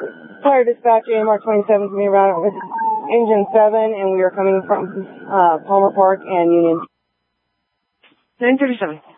Fire dispatch, AMR 27 to me around with engine 7, and we are coming from Palmer Park and Union. 937.